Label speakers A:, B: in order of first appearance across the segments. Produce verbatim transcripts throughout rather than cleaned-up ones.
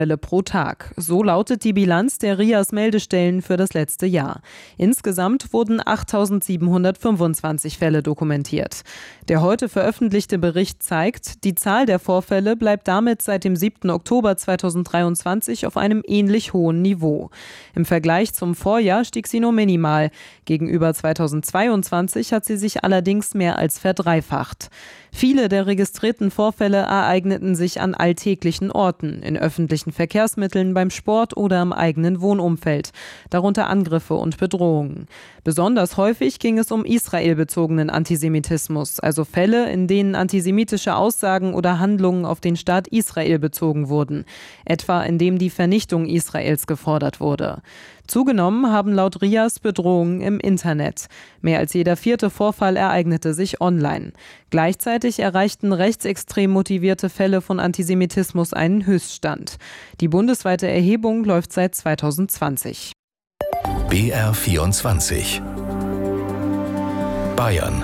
A: Fälle pro Tag. So lautet die Bilanz der R I A-S-Meldestellen für das letzte Jahr. Insgesamt wurden achttausendsiebenhundertfünfundzwanzig Fälle dokumentiert. Der heute veröffentlichte Bericht zeigt, die Zahl der Vorfälle bleibt damit seit dem siebten Oktober zweitausenddreiundzwanzig auf einem ähnlich hohen Niveau. Im Vergleich zum Vorjahr stieg sie nur minimal. Gegenüber zweitausendzweiundzwanzig hat sie sich allerdings mehr als verdreifacht. Viele der registrierten Vorfälle ereigneten sich an alltäglichen Orten, in öffentlichen Verkehrsmitteln, beim Sport oder im eigenen Wohnumfeld, darunter Angriffe und Bedrohungen. Besonders häufig ging es um israelbezogenen Antisemitismus, also Fälle, in denen antisemitische Aussagen oder Handlungen auf den Staat Israel bezogen wurden, etwa indem die Vernichtung Israels gefordert wurde. Zugenommen haben laut R I A S Bedrohungen im Internet. Mehr als jeder vierte Vorfall ereignete sich online. Gleichzeitig erreichten rechtsextrem motivierte Fälle von Antisemitismus einen Höchststand. Die bundesweite Erhebung läuft seit zweitausendzwanzig.
B: B R vierundzwanzig Bayern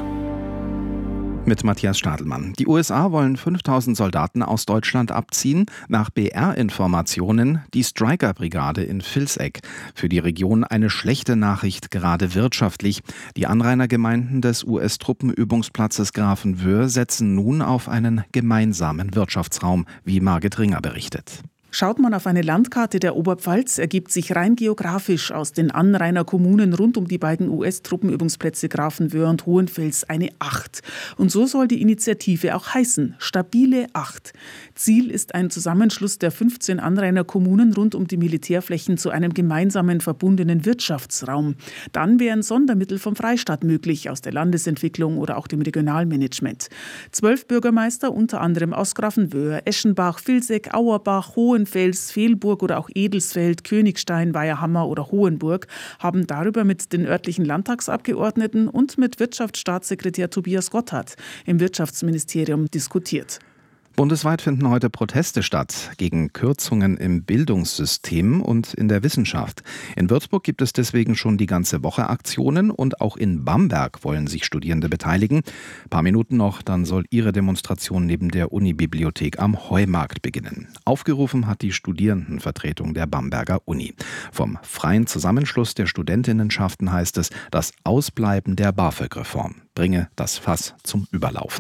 C: mit Matthias Stadelmann. Die U S A wollen fünftausend Soldaten aus Deutschland abziehen. Nach B R-Informationen die Stryker-Brigade in Vilseck. Für die Region eine schlechte Nachricht, gerade wirtschaftlich. Die Anrainergemeinden des U S-Truppenübungsplatzes Grafenwöhr setzen nun auf einen gemeinsamen Wirtschaftsraum, wie Margit Ringer berichtet.
D: Schaut man auf eine Landkarte der Oberpfalz, ergibt sich rein geografisch aus den Anrainerkommunen rund um die beiden U S-Truppenübungsplätze Grafenwöhr und Hohenfels eine Acht. Und so soll die Initiative auch heißen, stabile Acht. Ziel ist ein Zusammenschluss der fünfzehn Anrainerkommunen rund um die Militärflächen zu einem gemeinsamen verbundenen Wirtschaftsraum. Dann wären Sondermittel vom Freistaat möglich, aus der Landesentwicklung oder auch dem Regionalmanagement. Zwölf Bürgermeister, unter anderem aus Grafenwöhr, Eschenbach, Vilseck, Auerbach, Hohenfels, Velburg oder auch Edelsfeld, Königstein, Weiherhammer oder Hohenburg haben darüber mit den örtlichen Landtagsabgeordneten und mit Wirtschaftsstaatssekretär Tobias Gotthard im Wirtschaftsministerium diskutiert.
C: Bundesweit finden heute Proteste statt gegen Kürzungen im Bildungssystem und in der Wissenschaft. In Würzburg gibt es deswegen schon die ganze Woche Aktionen und auch in Bamberg wollen sich Studierende beteiligen. Ein paar Minuten noch, dann soll ihre Demonstration neben der Unibibliothek am Heumarkt beginnen. Aufgerufen hat die Studierendenvertretung der Bamberger Uni. Vom Freien Zusammenschluss der Studentinnenschaften heißt es, das Ausbleiben der BAföG-Reform bringe das Fass zum Überlaufen.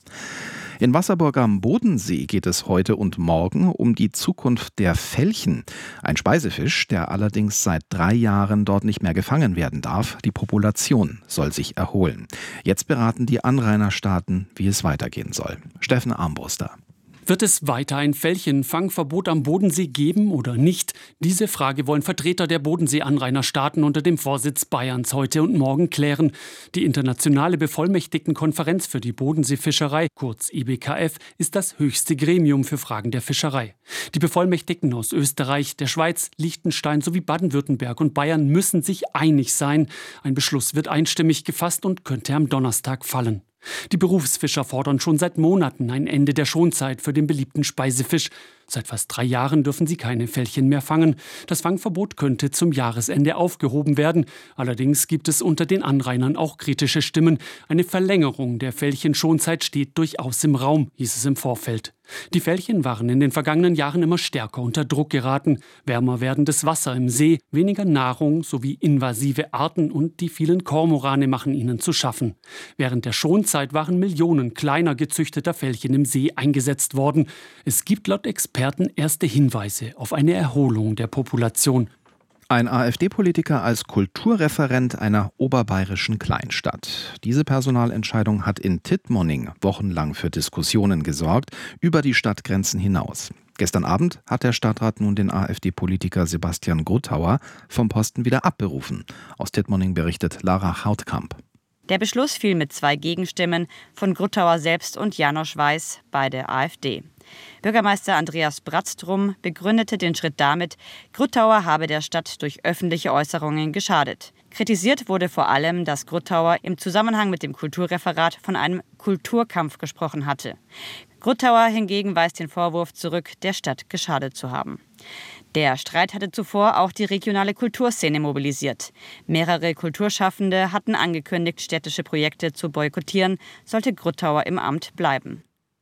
C: In Wasserburg am Bodensee geht es heute und morgen um die Zukunft der Felchen. Ein Speisefisch, der allerdings seit drei Jahren dort nicht mehr gefangen werden darf. Die Population soll sich erholen. Jetzt beraten die Anrainerstaaten, wie es weitergehen soll. Steffen Armbruster.
E: Wird es weiter ein Felchenfangverbot am Bodensee geben oder nicht? Diese Frage wollen Vertreter der Bodensee-Anrainerstaaten unter dem Vorsitz Bayerns heute und morgen klären. Die internationale Bevollmächtigtenkonferenz für die Bodenseefischerei, kurz I B K F, ist das höchste Gremium für Fragen der Fischerei. Die Bevollmächtigten aus Österreich, der Schweiz, Liechtenstein sowie Baden-Württemberg und Bayern müssen sich einig sein. Ein Beschluss wird einstimmig gefasst und könnte am Donnerstag fallen. Die Berufsfischer fordern schon seit Monaten ein Ende der Schonzeit für den beliebten Speisefisch. Seit fast drei Jahren dürfen sie keine Felchen mehr fangen. Das Fangverbot könnte zum Jahresende aufgehoben werden. Allerdings gibt es unter den Anrainern auch kritische Stimmen. Eine Verlängerung der Felchenschonzeit steht durchaus im Raum, hieß es im Vorfeld. Die Felchen waren in den vergangenen Jahren immer stärker unter Druck geraten. Wärmer werdendes Wasser im See, weniger Nahrung sowie invasive Arten und die vielen Kormorane machen ihnen zu schaffen. Während der Schonzeit waren Millionen kleiner gezüchteter Felchen im See eingesetzt worden. Es gibt laut Experten erste Hinweise auf eine Erholung der Population.
C: Ein AfD-Politiker als Kulturreferent einer oberbayerischen Kleinstadt. Diese Personalentscheidung hat in Tittmoning wochenlang für Diskussionen gesorgt, über die Stadtgrenzen hinaus. Gestern Abend hat der Stadtrat nun den AfD-Politiker Sebastian Gruttauer vom Posten wieder abberufen. Aus Tittmoning berichtet Lara Hautkamp.
F: Der Beschluss fiel mit zwei Gegenstimmen von Gruttauer selbst und Janosch Weiß, beide AfD. Bürgermeister Andreas Bratztrum begründete den Schritt damit, Gruttauer habe der Stadt durch öffentliche Äußerungen geschadet. Kritisiert wurde vor allem, dass Gruttauer im Zusammenhang mit dem Kulturreferat von einem Kulturkampf gesprochen hatte. Gruttauer hingegen weist den Vorwurf zurück, der Stadt geschadet zu haben. Der Streit hatte zuvor auch die regionale Kulturszene mobilisiert. Mehrere Kulturschaffende hatten angekündigt, städtische Projekte zu boykottieren, sollte Gruttauer im Amt bleiben.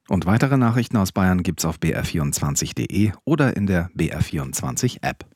C: Und weitere Nachrichten aus Bayern gibt's auf b r vierundzwanzig punkt d e oder in der B R vierundzwanzig App.